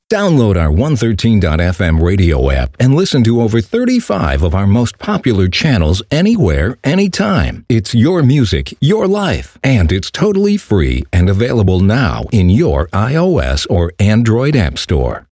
Download our 113.fm radio app and listen to over 35 of our most popular channels anywhere, anytime. It's your music, your life, and it's totally free and available now in your iOS or Android app store.